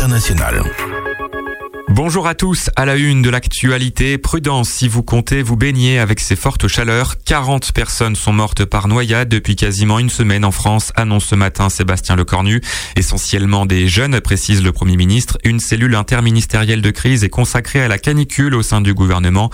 internationales. Bonjour à tous, à la une de l'actualité, prudence si vous comptez vous baigner avec ces fortes chaleurs. 40 personnes sont mortes par noyade depuis quasiment une semaine en France, annonce ce matin Sébastien Lecornu. Essentiellement des jeunes, précise le Premier ministre. Une cellule interministérielle de crise est consacrée à la canicule au sein du gouvernement.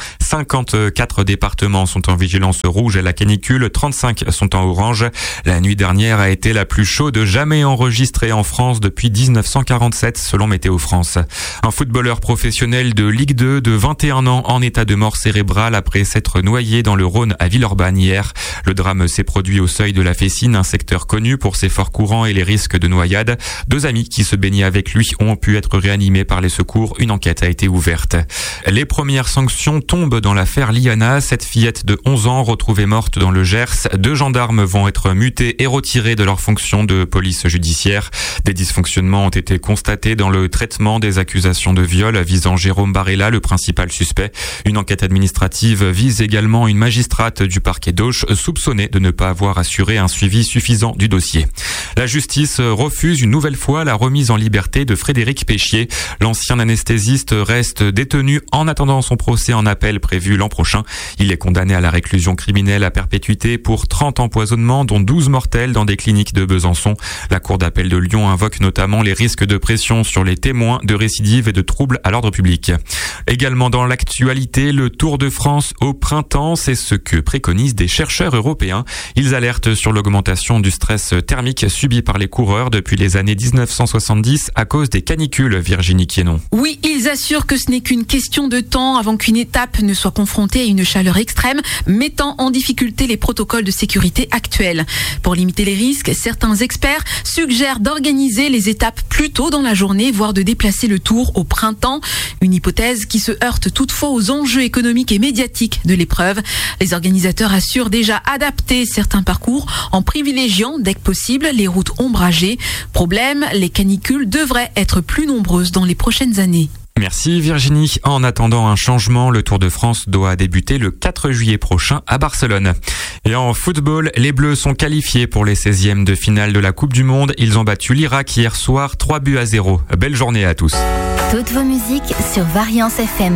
54 départements sont en vigilance rouge à la canicule, 35 sont en orange. La nuit dernière a été la plus chaude jamais enregistrée en France depuis 1947 selon Météo France. Un footballeur professionnel de Ligue 2 de 21 ans en état de mort cérébrale après s'être noyé dans le Rhône à Villeurbanne hier. Le drame s'est produit au seuil de la Fessine, un secteur connu pour ses forts courants et les risques de noyade. 2 amis qui se baignaient avec lui ont pu être réanimés par les secours. Une enquête a été ouverte. Les premières sanctions tombent dans l'affaire Liana. Cette fillette de 11 ans retrouvée morte dans le Gers. 2 gendarmes vont être mutés et retirés de leur fonction de police judiciaire. Des dysfonctionnements ont été constatés dans le traitement des accusations de viol visant Jérôme Barella, le principal suspect. Une enquête administrative vise également une magistrate du parquet d'Auch soupçonnée de ne pas avoir assuré un suivi suffisant du dossier. La justice refuse une nouvelle fois la remise en liberté de Frédéric Péchier. L'ancien anesthésiste reste détenu en attendant son procès en appel prévu l'an prochain. Il est condamné à la réclusion criminelle à perpétuité pour 30 empoisonnements, dont 12 mortels dans des cliniques de Besançon. La cour d'appel de Lyon invoque notamment les risques de pression sur les témoins, de récidives et de troubles à l'ordre public. Également dans l'actualité, le Tour de France au printemps, c'est ce que préconisent des chercheurs européens. Ils alertent sur l'augmentation du stress thermique subi par les coureurs depuis les années 1970 à cause des canicules, Virginie Quienon. Oui, ils assurent que ce n'est qu'une question de temps avant qu'une étape ne soit confrontée à une chaleur extrême, mettant en difficulté les protocoles de sécurité actuels. Pour limiter les risques, certains experts suggèrent d'organiser les étapes plus tôt dans la journée, voire de déplacer le Tour au printemps. Une hypothèse qui se heurte toutefois aux enjeux économiques et médiatiques de l'épreuve. Les organisateurs assurent déjà adapter certains parcours en privilégiant, dès que possible, les routes ombragées. Problème, les canicules devraient être plus nombreuses dans les prochaines années. Merci Virginie. En attendant un changement, le Tour de France doit débuter le 4 juillet prochain à Barcelone. Et en football, les Bleus sont qualifiés pour les 16e de finale de la Coupe du Monde. Ils ont battu l'Irak hier soir 3-0. Belle journée à tous. Toutes vos musiques sur Variance FM.